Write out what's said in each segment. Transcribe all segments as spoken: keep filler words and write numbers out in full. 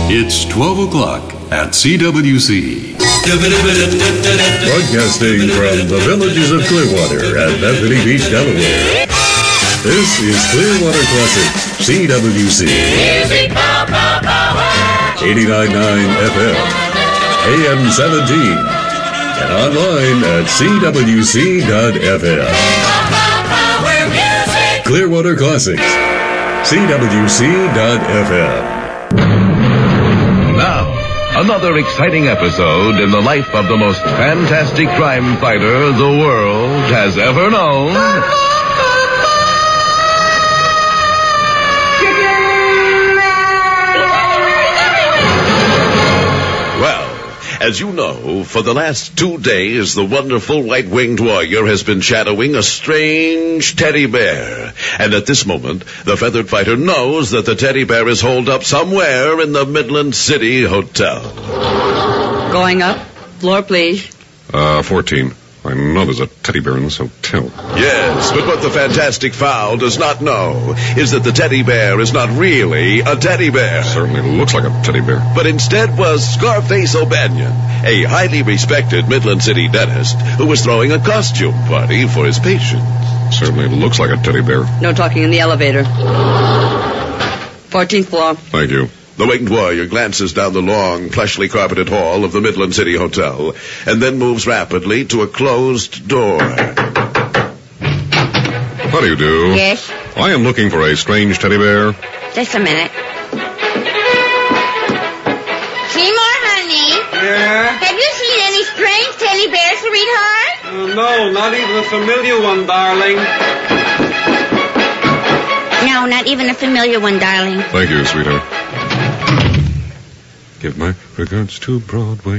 It's twelve o'clock at C W C. Broadcasting from the villages of Clearwater and Bethany Beach, Delaware. This is Clearwater Classic, C W C. eighty-nine point nine F M, A M seventeen, and online at C W C dot F M. Clearwater Classics, C W C dot F M. Now, another exciting episode in the life of the most fantastic crime fighter the world has ever known. As you know, for the last two days, the wonderful white-winged warrior has been shadowing a strange teddy bear. And at this moment, the feathered fighter knows that the teddy bear is holed up somewhere in the Midland City Hotel. Going up. Floor, please. Uh, fourteen. I know there's a teddy bear in this hotel. Yes, but what the Fantastic Fowl does not know is that the teddy bear is not really a teddy bear. Certainly looks like a teddy bear. But instead was Scarface O'Banion, a highly respected Midland City dentist who was throwing a costume party for his patients. Certainly looks like a teddy bear. No talking in the elevator. fourteenth floor. Thank you. The winged warrior glances down the long, plushly carpeted hall of the Midland City Hotel and then moves rapidly to a closed door. How do you do? Yes? I am looking for a strange teddy bear. Just a minute. Seymour, honey? Yeah? Have you seen any strange teddy bears, sweetheart? Uh, no, not even a familiar one, darling. No, not even a familiar one, darling. Thank you, sweetheart. Give my regards to Broadway.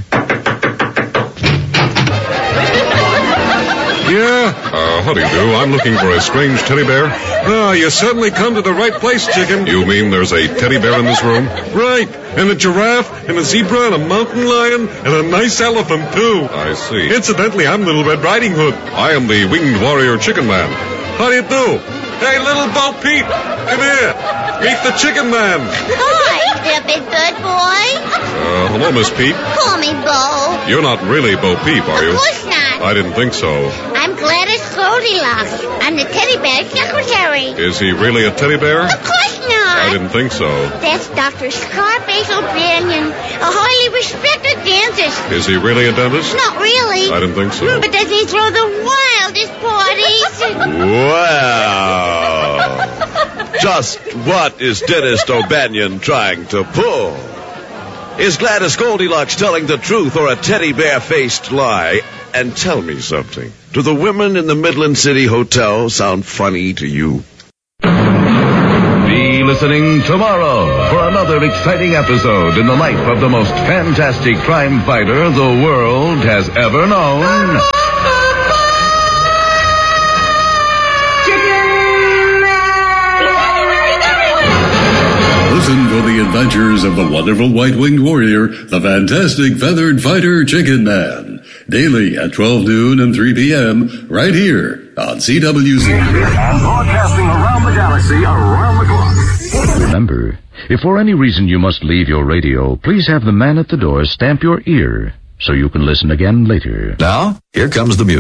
Yeah? Uh, how do you do? I'm looking for a strange teddy bear. Ah, you certainly come to the right place, chicken. You mean there's a teddy bear in this room? Right. And a giraffe, and a zebra, and a mountain lion, and a nice elephant, too. I see. Incidentally, I'm Little Red Riding Hood. I am the winged warrior chicken man. How do you do? Hey, little Bo Peep, come here. Meet the chicken man. Hi, stupid good boy. Uh, hello, Miss Peep. Call me Bo. You're not really Bo Peep, are you? Of course not. I didn't think so. I'm Gladys Goldilocks. I'm the teddy bear secretary. Is he really a teddy bear? Of course not. I didn't think so. That's Doctor Scarface O'Banion, a highly respected dentist. Is he really a dentist? Not really. I didn't think so. But does he throw the wildest parties? Wow. Just what is Dentist O'Banion trying to pull? Is Gladys Goldilocks telling the truth or a teddy bear-faced lie? And tell me something. Do the women in the Midland City Hotel sound funny to you? Be listening tomorrow for another exciting episode in the life of the most fantastic crime fighter the world has ever known. Listen for the adventures of the wonderful white-winged warrior, the fantastic feathered fighter Chicken Man. Daily at twelve noon and three p.m. right here on C W C. And broadcasting around the galaxy, around the clock. Remember, if for any reason you must leave your radio, please have the man at the door stamp your ear so you can listen again later. Now, here comes the music.